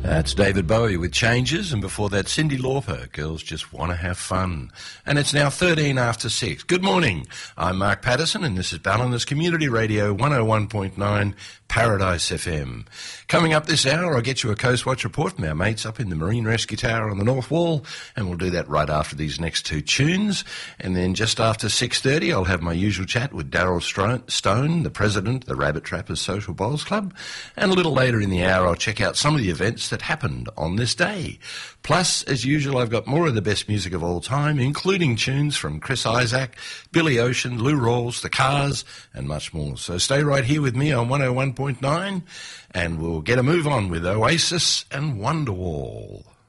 That's David Bowie with Changes, and before that, Cyndi Lauper, Girls Just Want to Have Fun. And it's now 13 after 6. Good morning. I'm Mark Patterson, and this is Balliners Community Radio 101.9 Paradise FM. Coming up this hour, I'll get you a Coast Watch report from our mates up in the Marine Rescue Tower on the North Wall, and we'll do that right after these next two tunes. And then just after 6:30, I'll have my usual chat with Daryl Stone, the president of the Rabbit Trappers Social Bowls Club. And a little later in the hour, I'll check out some of the events that happened on this day. Plus, as usual, I've got more of the best music of all time, including tunes from Chris Isaak, Billy Ocean, Lou Rawls, The Cars, and much more. So stay right here with me on 101.9, and we'll get a move on with Oasis and Wonderwall.